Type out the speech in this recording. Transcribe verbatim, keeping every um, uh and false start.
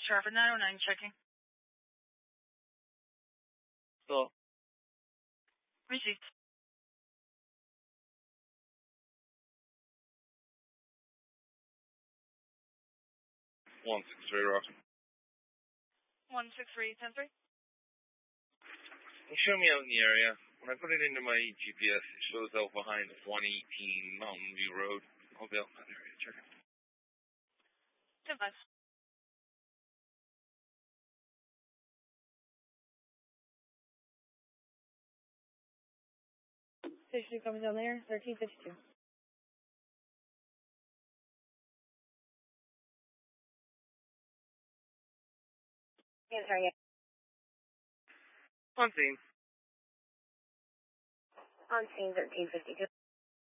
Sharper nine oh nine checking. So. Received. one six three, Roger. one six three, ten three. Show me out in the area. When I put it into my G P S, it shows out behind one eighteen Mountain View Road. I'll be out in that area. Check it. ten five. fifty-two coming down there, thirteen fifty-two. Yeah, sorry, yeah. On scene. On scene, thirteen fifty-two.